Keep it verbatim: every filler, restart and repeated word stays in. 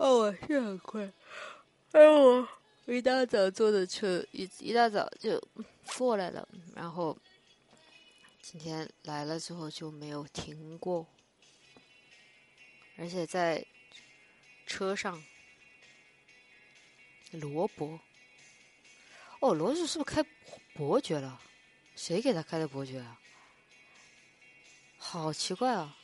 哦，我是很困。哎呦，我一大早坐的车，一一大早就过来了，然后今天来了之后就没有停过，而且在车上，罗伯，哦，罗叔是不是开伯爵了？谁给他开的伯爵啊？好奇怪啊！